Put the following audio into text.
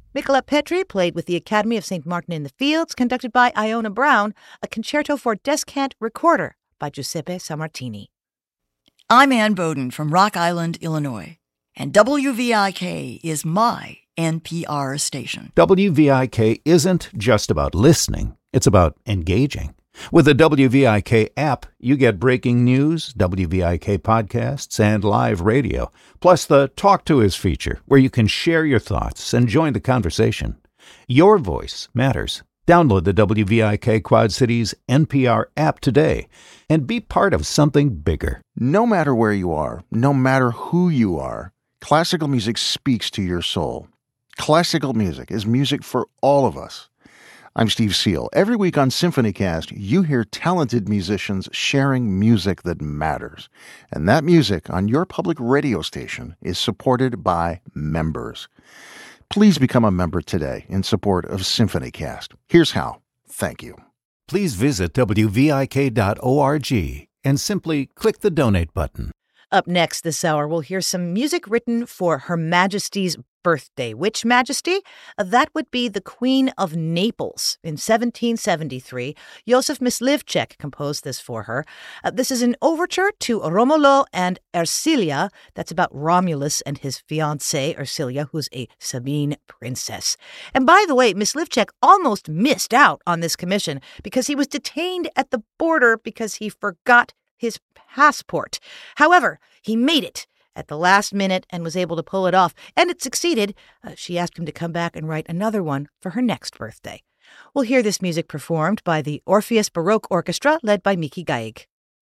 Nicola Petri played with the Academy of St. Martin in the Fields, conducted by Iona Brown, a concerto for descant recorder by Giuseppe Sammartini. I'm Ann Bowden from Rock Island, Illinois, and WVIK is my NPR station. WVIK isn't just about listening, it's about engaging. With the WVIK app, you get breaking news, WVIK podcasts, and live radio, plus the Talk to Us feature, where you can share your thoughts and join the conversation. Your voice matters. Download the WVIK Quad Cities NPR app today and be part of something bigger. No matter where you are, no matter who you are, classical music speaks to your soul. Classical music is music for all of us. I'm Steve Seal. Every week on SymphonyCast, you hear talented musicians sharing music that matters. And that music on your public radio station is supported by members. Please become a member today in support of SymphonyCast. Here's how. Thank you. Please visit WVIK.org and simply click the donate button. Up next this hour, we'll hear some music written for Her Majesty's birthday. Which Majesty? That would be the Queen of Naples. In 1773, Joseph Myslivchek composed this for her. This is an overture to Romolo and Ersilia. That's about Romulus and his fiancée, Ersilia, who's a Sabine princess. And by the way, Myslivchek almost missed out on this commission because he was detained at the border because he forgot his passport. However, he made it at the last minute and was able to pull it off, and it succeeded. She asked him to come back and write another one for her next birthday. We'll hear this music performed by the Orpheus Baroque Orchestra, led by Miki Gaig.